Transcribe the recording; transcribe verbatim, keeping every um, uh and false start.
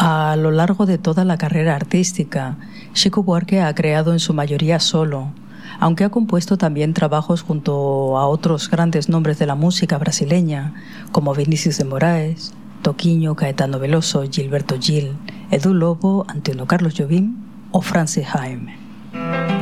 A lo largo de toda la carrera artística, Chico Buarque ha creado en su mayoría solo, aunque ha compuesto también trabajos junto a otros grandes nombres de la música brasileña, como Vinícius de Moraes, Toquinho, Caetano Veloso, Gilberto Gil, Edu Lobo, Antônio Carlos Jobim o Francis Jaime.